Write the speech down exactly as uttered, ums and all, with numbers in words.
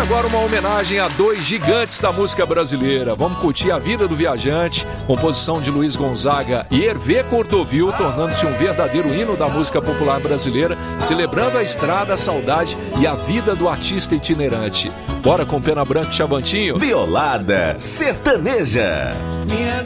agora uma homenagem a dois gigantes da música brasileira. Vamos curtir A Vida do Viajante, composição de Luiz Gonzaga e Hervé Cordovil, tornando-se um verdadeiro hino da música popular brasileira, celebrando a estrada, a saudade e a vida do artista itinerante. Bora com Pena Branca e Chavantinho? Violada Sertaneja. Minha